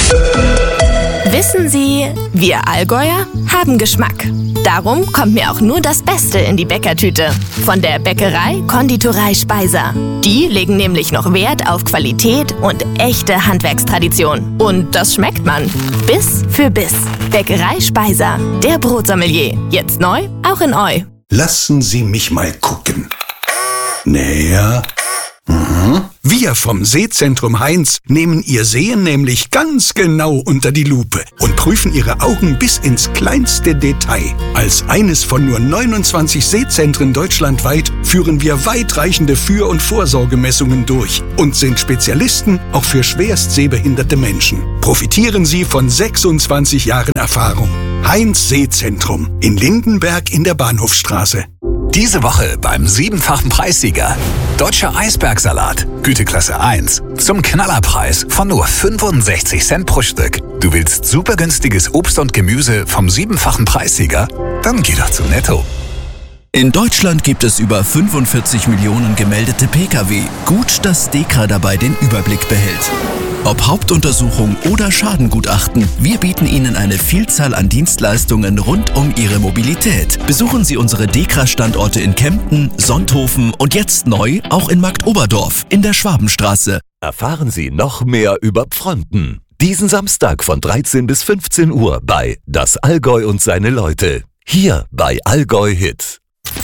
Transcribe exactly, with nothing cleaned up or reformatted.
Wissen Sie, wir Allgäuer haben Geschmack. Darum kommt mir auch nur das Beste in die Bäckertüte. Von der Bäckerei Konditorei Speiser. Die legen nämlich noch Wert auf Qualität und echte Handwerkstradition. Und das schmeckt man. Biss für Biss. Bäckerei Speiser. Der Brotsommelier. Jetzt neu, auch in Eu. Lassen Sie mich mal gucken. Näher. Mhm. Wir vom Sehzentrum Heinz nehmen Ihr Sehen nämlich ganz genau unter die Lupe und prüfen Ihre Augen bis ins kleinste Detail. Als eines von nur neunundzwanzig Sehzentren deutschlandweit führen wir weitreichende Für- und Vorsorgemessungen durch und sind Spezialisten auch für schwerst sehbehinderte Menschen. Profitieren Sie von sechsundzwanzig Jahren Erfahrung. Heinz Sehzentrum in Lindenberg in der Bahnhofstraße. Diese Woche beim siebenfachen Preissieger. Deutscher Eisbergsalat, Güteklasse eins, zum Knallerpreis von nur fünfundsechzig Cent pro Stück. Du willst super günstiges Obst und Gemüse vom siebenfachen Preissieger? Dann geh doch zu Netto. In Deutschland gibt es über fünfundvierzig Millionen gemeldete Pkw. Gut, dass DEKRA dabei den Überblick behält. Ob Hauptuntersuchung oder Schadengutachten, wir bieten Ihnen eine Vielzahl an Dienstleistungen rund um Ihre Mobilität. Besuchen Sie unsere DEKRA-Standorte in Kempten, Sonthofen und jetzt neu auch in Marktoberdorf in der Schwabenstraße. Erfahren Sie noch mehr über Pfronten. Diesen Samstag von dreizehn bis fünfzehn Uhr bei Das Allgäu und seine Leute. Hier bei Allgäu Hit.